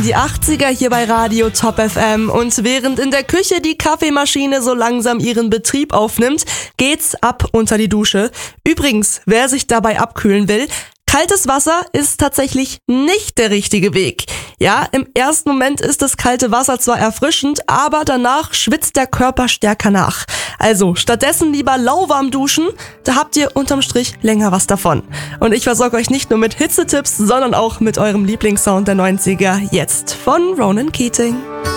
in die 80er hier bei Radio Top FM und während in der Küche die Kaffeemaschine so langsam ihren Betrieb aufnimmt, geht's ab unter die Dusche. Übrigens, wer sich dabei abkühlen will, kaltes Wasser ist tatsächlich nicht der richtige Weg. Ja, im ersten Moment ist das kalte Wasser zwar erfrischend, aber danach schwitzt der Körper stärker nach. Also stattdessen lieber lauwarm duschen, da habt ihr unterm Strich länger was davon. Und ich versorge euch nicht nur mit Hitzetipps, sondern auch mit eurem Lieblingssound der 90er, jetzt von Ronan Keating.